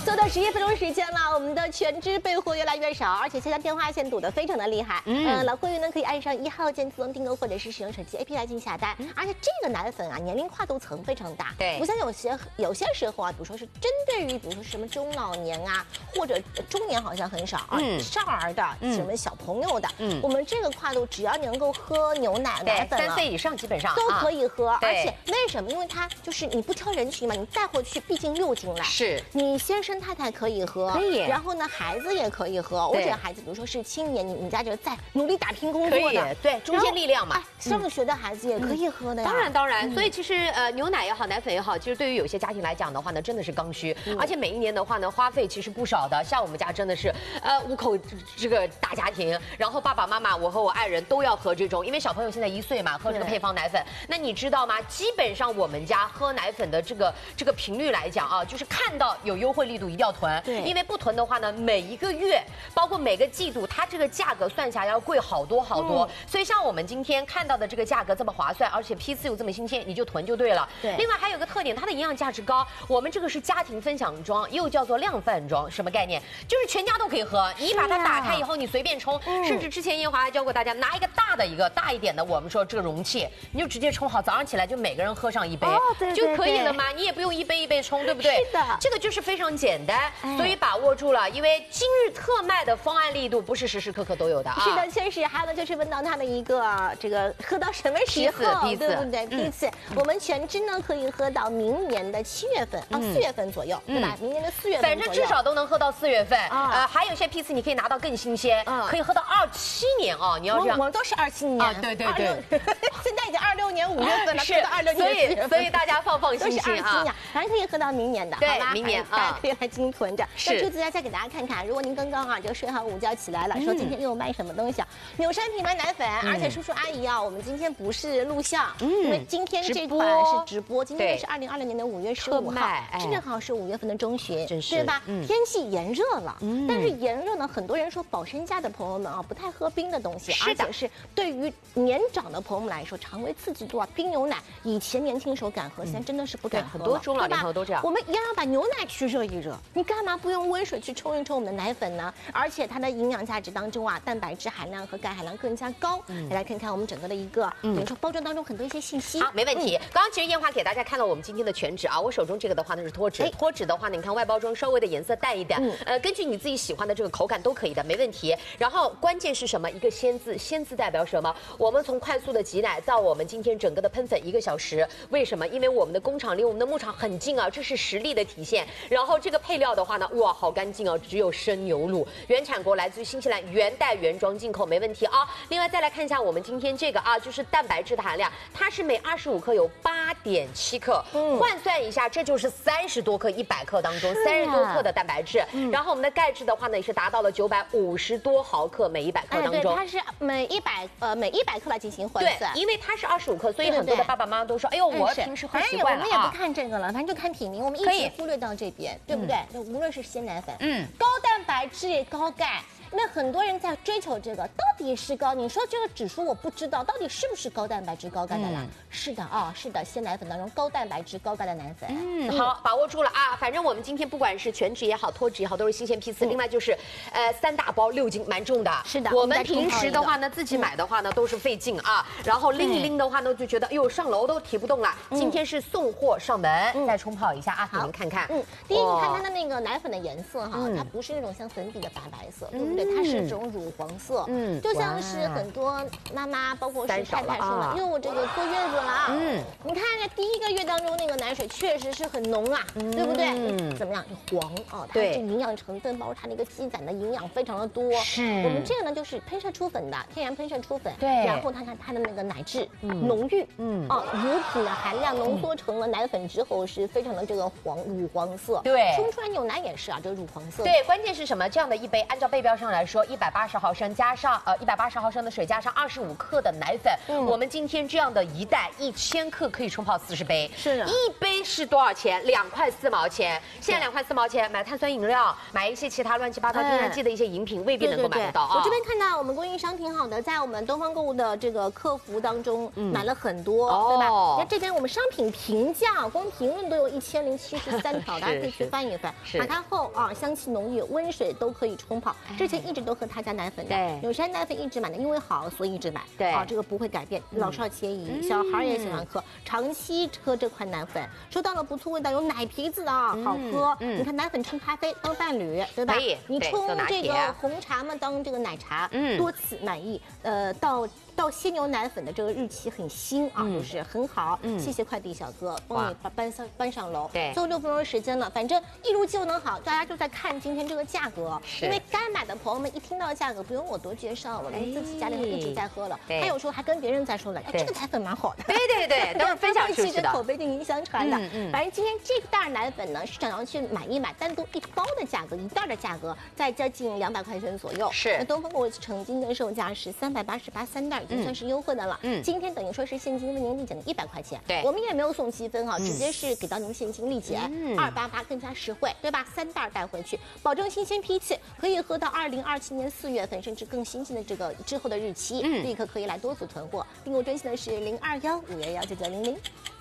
缩到11分钟时间了，我们的全脂备货越来越少，而且现在电话线堵得非常的厉害。老会员呢可以按上1号键自动订购，或者是使用手机 APP 来进行下单。而且这个奶粉啊，年龄跨度层非常大， 对， 不像有些时候啊，比如说是针对于比如说什么中老年啊，或者中年好像很少啊，少儿的什么小朋友的，我们这个跨度只要能够喝牛奶奶粉 3岁以上基本上都可以喝，而且为什么？因为它就是你不挑人群嘛，你带回去毕竟6斤奶， 是你先生太太可以喝， 可以， 然后呢孩子也可以喝。我觉得孩子比如说是青年，你家就在努力打拼工作的， 对，中坚力量嘛， 上学的孩子也可以喝的呀。 当然，所以其实牛奶也好，奶粉也好，其实对于有些家庭来讲的话呢，真的是刚需，而且每一年的话呢，花费其实不少的。像我们家真的是5口这个大家庭，然后爸爸妈妈我和我爱人都要喝这种，因为小朋友现在1岁嘛，喝这个配方奶粉。那你知道吗？基本上我们家喝奶粉的这个频率来讲啊，就是看到有优惠力度一定要囤，因为不囤的话呢，每一个月包括每个季度，它这个价格算下来要贵好多好多。所以像我们今天看到的这个价格这么划算，而且批次又这么新鲜，你就囤就对了。对。另外还有个特点，它的营养价值高。我们这个是家庭分享装，又叫做量贩装，什么概念？就是全家都可以喝。你把它打开以后，你随便冲，甚至之前燕华还教过大家，拿一个大一点的，我们说这个容器，你就直接冲好，早上起来就每个人喝上1杯，就可以了嘛。你也不用1杯1杯冲，对不对？ 是的， 这个就是非常简单，所以把握住了。因为今日特卖的方案力度不是时时刻刻都有的啊。 是的，确实。还有呢，就是问到它的一个这个喝到什么时候，对不对？批次，我们全脂呢可以喝到明年的7月份啊，4月份左右，对吧？明年的4月份， 反正至少都能喝到4月份。还有一些批次你可以拿到更新鲜，可以喝到27年啊。你要这样， 我们都是27年啊，对。 现在已经26年5月份了， 是到26年， 所以大家放心心啊，反正可以喝到明年的， 对， 好吧？ 明年大家可以来精囤着。那朱子再给大家看看，如果您刚刚就睡好午觉起来了，说今天又卖什么东西啊？纽山品牌奶粉，而且叔叔阿姨啊，我们今天不是录像，因为今天这款是直播，今天是2020年的5月15号，正好是5月份的中旬，对吧？天气炎热了，但是炎热呢，很多人说保身价的朋友们啊，不太喝冰的东西，而且是对于年长的朋友们来说，肠胃刺激多啊，冰牛奶以前年轻时候敢喝，现在真的是不敢喝了。 很多中老年朋友都这样。 我们一样要把牛奶去热一热，你干嘛不用温水去冲一冲我们的奶粉呢？而且它的营养价值当中啊，蛋白质含量和钙含量更加高。来看看我们整个的一个，比如说包装当中很多一些信息。 好，没问题。刚刚其实燕华给大家看了我们今天的全脂啊，我手中这个的话呢是脱脂，脱脂的话呢，你看外包装稍微的颜色淡一点，根据你自己喜欢的这个口感都可以的，没问题。然后关键是什么？一个鲜字，鲜字代表什么？我们从快速的挤奶到我们今天整个的喷粉1个小时，为什么？因为我们的工厂离我们的牧场很近啊，这是实力的体现。然后这个配料的话呢，哇，好干净哦，只有生牛乳，原产国来自于新西兰，原带原装进口，没问题啊。另外再来看一下我们今天这个啊，就是蛋白质的含量，它是每25克有8.7克，换算一下，这就是30多克100克当中30多克的蛋白质。然后我们的钙质的话呢，也是达到了950多毫克每100克当中。 对，它是每100克来进行换算。 对，因为它是25克，所以很多的爸爸妈妈都说，哎呦，我平时喝习惯了我们也不看这个了，反正就看品名，我们一直忽略到这边，对不对？无论是鲜奶粉，高蛋白质、高钙。那很多人在追求这个，到底是高？你说这个指数我不知道，到底是不是高蛋白质、高钙的啦？是的啊，是的，鲜奶粉当中高蛋白质、高钙的奶粉。 好，把握住了啊！反正我们今天不管是全脂也好，脱脂也好，都是新鲜批次。另外就是3大包6斤，蛮重的。 是的， 我们平时的话呢，自己买的话呢都是费劲啊，然后拎一拎的话呢，就觉得哎呦上楼都提不动了。今天是送货上门，再冲泡一下啊，给您看看。 第一，你看它的那个奶粉的颜色哈，它不是那种像粉底的白色，对不对？它是这种乳黄色，就像是很多妈妈，包括是太太说了，因为我这个坐月子了啊，你看这第1个月当中那个奶水确实是很浓啊，对不对？怎么样？黄啊，它这营养成分包括它那个积攒的营养非常的多。 是， 我们这个呢就是喷射出粉的，天然喷射出粉， 对， 然后它的那个奶质浓郁，乳品的含量浓缩成了奶粉之后是非常的这个乳黄色， 对， 冲出来牛奶也是啊，这个乳黄色。 对，关键是什么？这样的一杯，按照背标上来说，180毫升加上180毫升的水加上25克的奶粉，我们今天这样的一袋1000克可以冲泡40杯， 是的， 一杯是多少钱？2块4毛钱。现在2块4毛钱买碳酸饮料，买一些其他乱七八糟添加剂的一些饮品，未必能够买得到啊。 我这边看到我们供应商挺好的，在我们东方购物的这个客服当中买了很多，对吧？那这边我们商品评价，光评论都有1073条，大家可以去翻一一份，打开后啊，香气浓郁，温水都可以冲泡。之前一直都喝他家奶粉的，纽山奶粉一直买的，因为好所以一直买。 对啊，这个不会改变，老少皆宜，小孩也喜欢喝，长期喝这款奶粉，收到了不错味道，有奶皮子的啊，好喝。你看奶粉冲咖啡当伴侣，对吧？ 可以， 你冲这个红茶嘛，当这个奶茶，多次满意。到鲜牛奶粉的这个日期很新啊，就是很好。谢谢快递小哥，帮你搬上楼。 对， 最后6分钟的时间了，反正一如既往的好，大家就在看今天这个价格。因为该买的朋友们一听到价格，不用我多介绍，我们自己家里一直在喝了。还有时候还跟别人在说了，这个奶粉蛮好的。 对，都是分享出去的， 口碑进行相传的。反正今天这个袋奶粉呢，市场上去买一买，单独1包的价格，1袋的价格在将近200块钱左右。 是， 那东风果曾经的售价是388，3袋已经算是优惠的了。今天等于说是现金为您立减的100块钱。 对， 我们也没有送积分哈，直接是给到您现金立减，288更加实惠，对吧？3袋带回去，保证新鲜批次，可以喝到2027年4月份，甚至更新鲜的这个之后的日期，立刻可以来多组囤货。订购专线的是0215119900。